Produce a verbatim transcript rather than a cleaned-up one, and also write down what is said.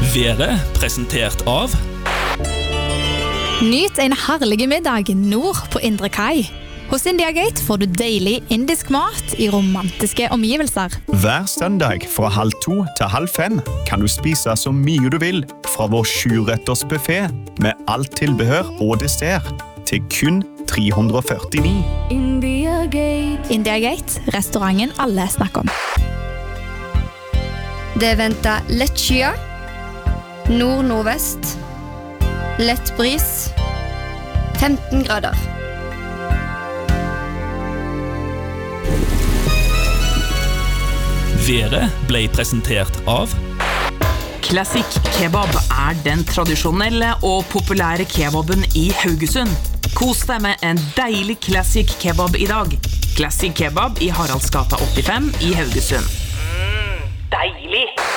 Været presentert av Nyt en herlig middag nord på Indre Kai. Hos India Gate får du deilig indisk mat i romantiske omgivelser. Hver søndag fra halv to til halv fem kan du spise så mye du vil fra vår sjuretters buffet med alt tilbehør og dessert til kun tre hundre og førtini. India Gate. India Gate, restauranten alle snakker om. Det venter lett skya, nord-nordvest, lett bris, femten grader. Været ble presentert av Classic Kebab er den tradisjonelle og populære kebaben i Haugesund. Kos deg med en deilig Classic Kebab i dag. Classic Kebab i Haraldsgata åttifem i Haugesund. Mm, deilig!